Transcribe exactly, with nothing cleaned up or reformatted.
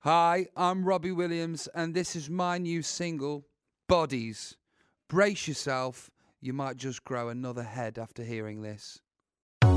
Hi, I'm Robbie Williams, and this is my new single, Bodies. Brace yourself, you might just grow another head after hearing this.